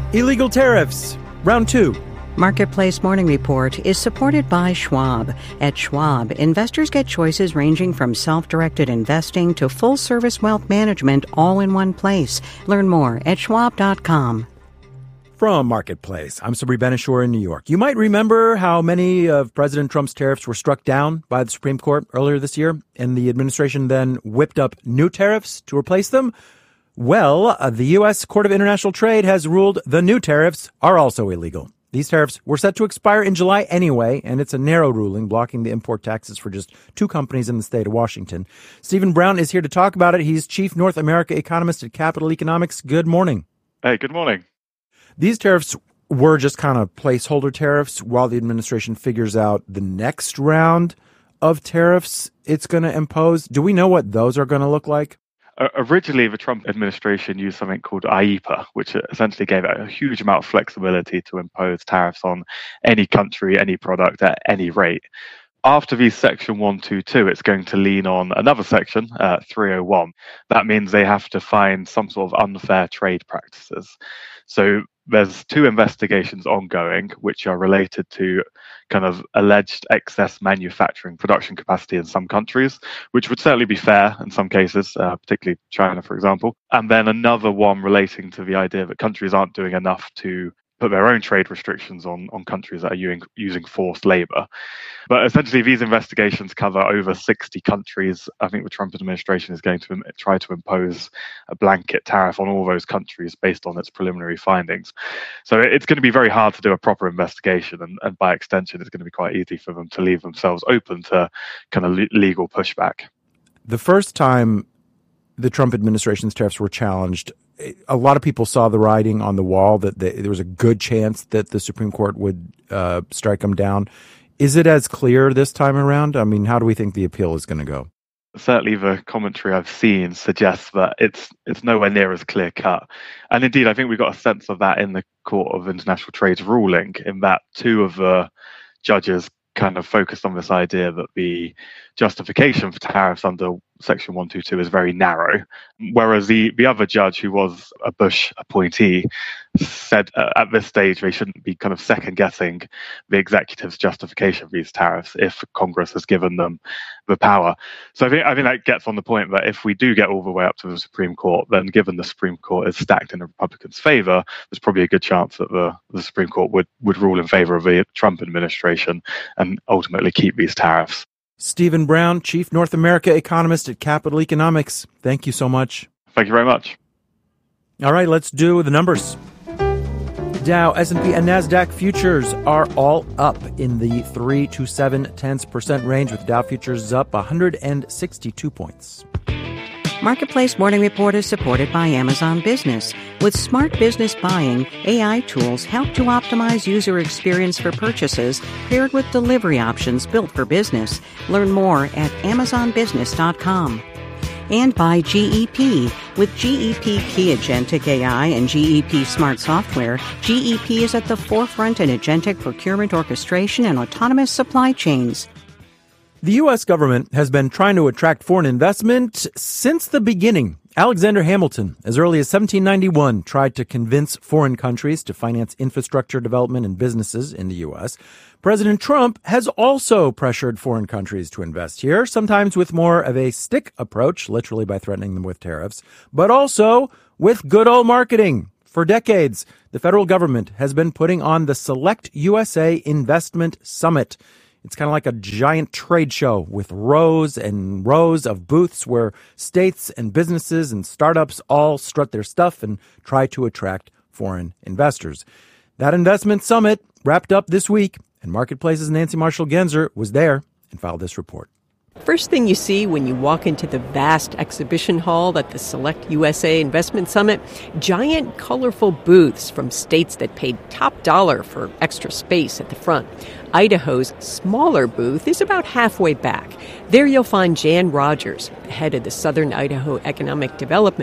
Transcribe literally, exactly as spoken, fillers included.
Illegal tariffs, round two. Marketplace Morning Report is supported by Schwab. At Schwab, investors get choices ranging from self-directed investing to full-service wealth management all in one place. Learn more at schwab dot com. From Marketplace, I'm Sabri Ben-Achour in New York. You might remember how many of President Trump's tariffs were struck down by the Supreme Court earlier this year, and the administration then whipped up new tariffs to replace them. Well, uh, the U S Court of International Trade has ruled the new tariffs are also illegal. These tariffs were set to expire in July anyway, and it's a narrow ruling blocking the import taxes for just two companies in the state of Washington. Stephen Brown is here to talk about it. He's Chief North America Economist at Capital Economics. Good morning. Hey, good morning. These tariffs were just kind of placeholder tariffs while the administration figures out the next round of tariffs it's going to impose. Do we know what those are going to look like? Uh, originally, the Trump administration used something called I E P A, which essentially gave it a huge amount of flexibility to impose tariffs on any country, any product at any rate. After these Section one twenty-two, it's going to lean on another section, uh, three oh one. That means they have to find some sort of unfair trade practices. So there's two investigations ongoing, which are related to kind of alleged excess manufacturing production capacity in some countries, which would certainly be fair in some cases, uh, particularly China, for example. And then another one relating to the idea that countries aren't doing enough to put their own trade restrictions on, on countries that are using, using forced labor. But essentially, these investigations cover over sixty countries. I think the Trump administration is going to try to impose a blanket tariff on all those countries based on its preliminary findings. So it's going to be very hard to do a proper investigation, and, and by extension, it's going to be quite easy for them to leave themselves open to kind of le- legal pushback. The first time the Trump administration's tariffs were challenged, a lot of people saw the writing on the wall that the, there was a good chance that the Supreme Court would uh, strike them down. Is it as clear this time around? I mean, how do we think the appeal is going to go? Certainly the commentary I've seen suggests that it's it's nowhere near as clear cut. And indeed, I think we got a sense of that in the Court of International Trade's ruling, in that two of the judges kind of focused on this idea that the justification for tariffs under Section one twenty-two is very narrow, whereas the, the other judge, who was a Bush appointee, said uh, at this stage they shouldn't be kind of second-guessing the executive's justification of these tariffs if Congress has given them the power. So I think I think that gets on the point that if we do get all the way up to the Supreme Court, then given the Supreme Court is stacked in the Republicans' favor, there's probably a good chance that the, the Supreme Court would, would rule in favor of the Trump administration and ultimately keep these tariffs. Stephen Brown, Chief North America Economist at Capital Economics. Thank you so much. Thank you very much. All right, let's do the numbers. Dow, S and P, and NASDAQ futures are all up in the three to seven tenths percent range, with Dow futures up one hundred sixty-two points. Marketplace Morning Report is supported by Amazon Business. With smart business buying, A I tools help to optimize user experience for purchases, paired with delivery options built for business. Learn more at amazon business dot com. And by G E P. With G E P Key Agentic A I and G E P Smart Software, G E P is at the forefront in agentic procurement orchestration and autonomous supply chains. The U S government has been trying to attract foreign investment since the beginning. Alexander Hamilton, as early as seventeen ninety-one, tried to convince foreign countries to finance infrastructure development and businesses in the U S. President Trump has also pressured foreign countries to invest here, sometimes with more of a stick approach, literally by threatening them with tariffs, but also with good old marketing. For decades, the federal government has been putting on the Select U S A Investment Summit. It's kind of like a giant trade show with rows and rows of booths where states and businesses and startups all strut their stuff and try to attract foreign investors. That investment summit wrapped up this week, and Marketplace's Nancy Marshall-Genzer was there and filed this report. First thing you see when you walk into the vast exhibition hall at the Select U S A Investment Summit, giant colorful booths from states that paid top dollar for extra space at the front. Idaho's smaller booth is about halfway back. There you'll find Jan Rogers, head of the Southern Idaho Economic Development